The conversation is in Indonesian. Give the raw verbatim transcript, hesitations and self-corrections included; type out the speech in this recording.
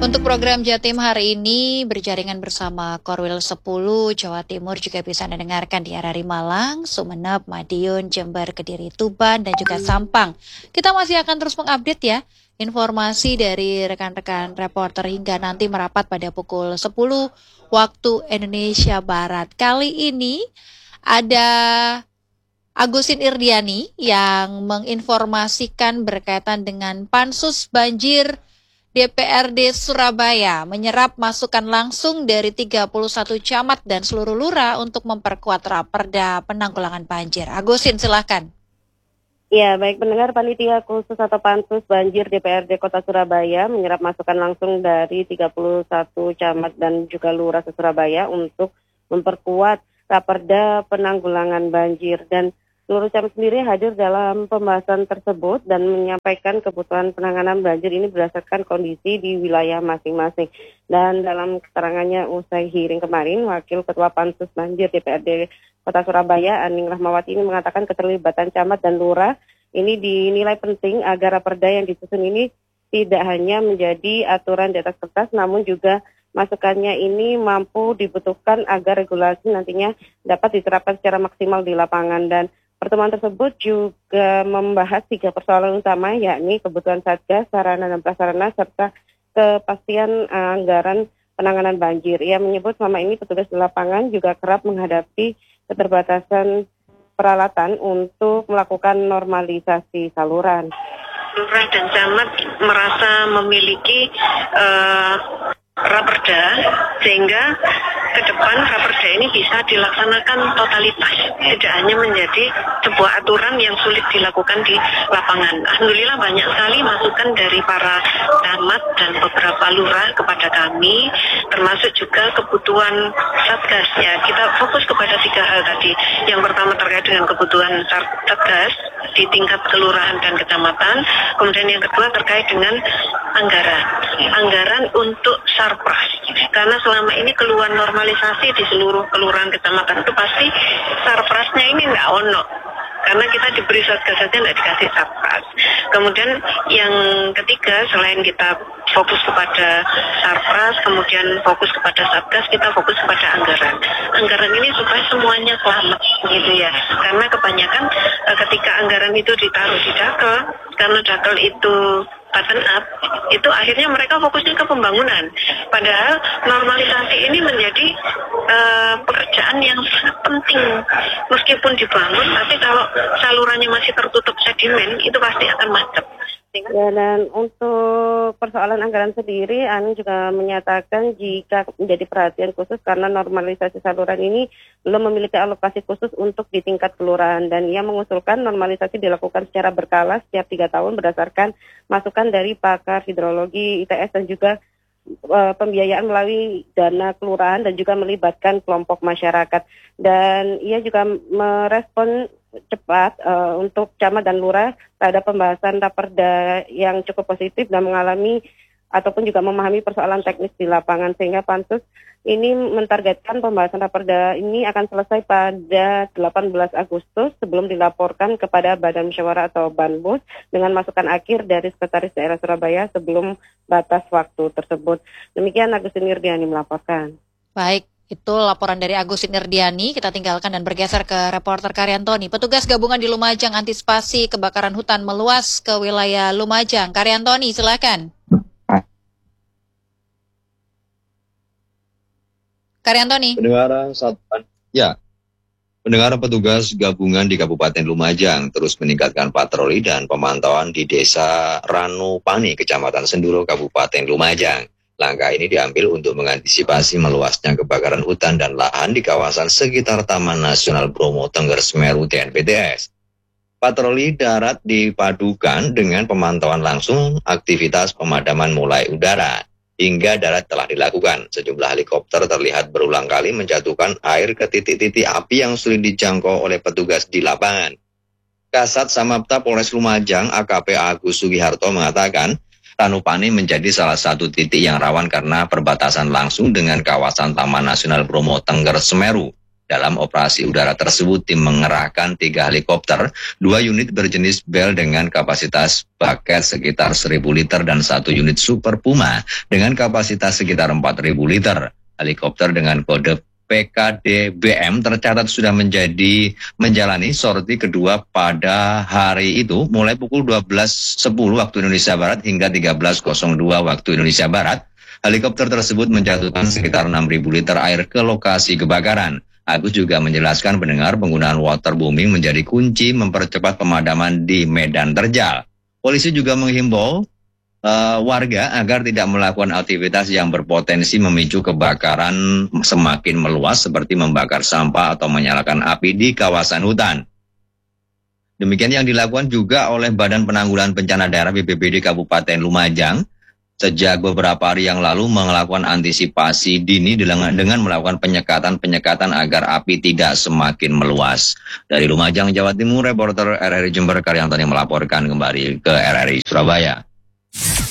Untuk program Jatim hari ini berjaringan bersama Korwil sepuluh Jawa Timur juga bisa Anda dengarkan di R R I Malang, Sumeneb, Madiun, Jember, Kediri, Tuban, dan juga Sampang. Kita masih akan terus mengupdate ya informasi dari rekan-rekan reporter hingga nanti merapat pada pukul sepuluh waktu Indonesia Barat. Kali ini ada Agusin Irdiani yang menginformasikan berkaitan dengan Pansus Banjir D P R D Surabaya menyerap masukan langsung dari tiga puluh satu camat dan seluruh lurah untuk memperkuat Raperda penanggulangan banjir. Agusin, silakan. Ya, baik pendengar, panitia khusus atau Pansus Banjir D P R D Kota Surabaya menyerap masukan langsung dari tiga puluh satu camat dan juga lurah Surabaya untuk memperkuat Raperda penanggulangan banjir, dan seluruh camat sendiri hadir dalam pembahasan tersebut dan menyampaikan kebutuhan penanganan banjir ini berdasarkan kondisi di wilayah masing-masing. Dan dalam keterangannya usai hearing kemarin, Wakil Ketua Pansus Banjir D P R D Kota Surabaya, Aning Rahmawati, ini mengatakan keterlibatan camat dan lurah ini dinilai penting agar Raperda yang disusun ini tidak hanya menjadi aturan di atas kertas, namun juga masukannya ini mampu dibutuhkan agar regulasi nantinya dapat diterapkan secara maksimal di lapangan. Dan pertemuan tersebut juga membahas tiga persoalan utama, yakni kebutuhan satgas, sarana dan prasarana, serta kepastian anggaran penanganan banjir. Ia menyebut selama ini petugas di lapangan juga kerap menghadapi keterbatasan peralatan untuk melakukan normalisasi saluran. Lurah dan camat merasa memiliki uh, Raperda, sehingga ke depan Raperda ini bisa dilaksanakan totalitas, tidak hanya menjadi sebuah aturan yang sulit dilakukan di lapangan. Alhamdulillah banyak sekali masukan dari para camat dan beberapa lurah kepada kami, termasuk juga kebutuhan satgas. Ya, kita fokus kepada tiga hal tadi. Yang pertama terkait dengan kebutuhan satgas di tingkat kelurahan dan kecamatan, kemudian yang kedua terkait dengan anggaran, anggaran untuk sarpras, karena selama ini keluhan normalisasi di seluruh kelurahan kecamatan itu pasti sarprasnya ini nggak ono, karena kita diberi satgas saja nggak dikasih sarpras. Kemudian yang ketiga, selain kita fokus kepada sarpras, kemudian fokus kepada satgas, kita fokus kepada anggaran. Anggaran ini supaya semuanya selamat, gitu ya. Karena kebanyakan uh, ketika anggaran itu ditaruh di dakel, karena dakel itu button up, itu akhirnya mereka fokusnya ke pembangunan. Padahal normalisasi ini menjadi uh, pekerjaan yang sangat penting. Meskipun dibangun, tapi kalau salurannya masih tertutup sedimen, itu pasti akan macet. Ya, dan untuk persoalan anggaran sendiri, Ani juga menyatakan jika menjadi perhatian khusus karena normalisasi saluran ini belum memiliki alokasi khusus untuk di tingkat kelurahan, dan ia mengusulkan normalisasi dilakukan secara berkala setiap tiga tahun berdasarkan masukan dari pakar hidrologi I T S dan juga uh, pembiayaan melalui dana kelurahan dan juga melibatkan kelompok masyarakat. Dan ia juga merespon cepat uh, untuk camat dan lurah terhadap pembahasan Raperda yang cukup positif dan mengalami ataupun juga memahami persoalan teknis di lapangan, sehingga Pansus ini mentargetkan pembahasan Raperda ini akan selesai pada delapan belas Agustus sebelum dilaporkan kepada Badan Musyawarah atau Banbus dengan masukan akhir dari Sekretaris Daerah Surabaya sebelum batas waktu tersebut. Demikian Agusin Irdiani melaporkan. Baik. Itu laporan dari Agusin Irdiani. Kita tinggalkan dan bergeser ke reporter Karyantoni. Petugas gabungan di Lumajang antisipasi kebakaran hutan meluas ke wilayah Lumajang. Karyantoni, silakan. Karyantoni. Pendengaran satuan, ya. Pendengaran petugas gabungan di Kabupaten Lumajang terus meningkatkan patroli dan pemantauan di Desa Ranupani, Kecamatan Senduro, Kabupaten Lumajang. Langkah ini diambil untuk mengantisipasi meluasnya kebakaran hutan dan lahan di kawasan sekitar Taman Nasional Bromo Tengger Semeru T N P T S. Patroli darat dipadukan dengan pemantauan langsung aktivitas pemadaman mulai udara hingga darat telah dilakukan. Sejumlah helikopter terlihat berulang kali menjatuhkan air ke titik-titik api yang sulit dijangkau oleh petugas di lapangan. Kasat Samapta Polres Lumajang A K P Agus Sugiharto mengatakan, Ranupani menjadi salah satu titik yang rawan karena perbatasan langsung dengan kawasan Taman Nasional Bromo Tengger Semeru. Dalam operasi udara tersebut, tim mengerahkan tiga helikopter, dua unit berjenis Bell dengan kapasitas paket sekitar seribu liter dan satu unit Super Puma dengan kapasitas sekitar empat ribu liter. Helikopter dengan kode P K D B M tercatat sudah menjadi menjalani sorti kedua pada hari itu mulai pukul dua belas sepuluh waktu Indonesia Barat hingga tiga belas nol dua waktu Indonesia Barat. Helikopter tersebut menjatuhkan sekitar enam ribu liter air ke lokasi kebakaran. Agus juga menjelaskan pendengar penggunaan waterbombing menjadi kunci mempercepat pemadaman di medan terjal. Polisi juga menghimbau Uh, warga agar tidak melakukan aktivitas yang berpotensi memicu kebakaran semakin meluas seperti membakar sampah atau menyalakan api di kawasan hutan. Demikian yang dilakukan juga oleh Badan Penanggulangan Bencana Daerah B P B D Kabupaten Lumajang sejak beberapa hari yang lalu melakukan antisipasi dini dengan, dengan melakukan penyekatan-penyekatan agar api tidak semakin meluas. Dari Lumajang, Jawa Timur, reporter R R I Jember Karyantoni melaporkan kembali ke R R I Surabaya.